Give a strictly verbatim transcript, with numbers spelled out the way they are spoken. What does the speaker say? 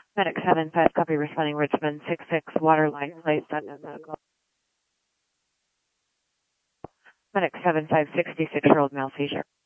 Medic seven five, copy, responding Richmond six six, water line placed on medical. Medic seven five, sixty-six-year-old male seizure.